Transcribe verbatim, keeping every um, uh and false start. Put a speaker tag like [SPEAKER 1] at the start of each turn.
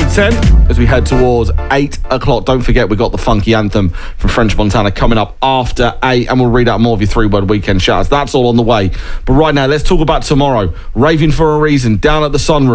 [SPEAKER 1] ten as we head towards eight o'clock. Don't forget, we got the funky anthem from French Montana coming up after eight, and we'll read out more of your three-word weekend shouts. That's all on the way. But right now, let's talk about tomorrow. Raving for a Reason, down at the Sunroom.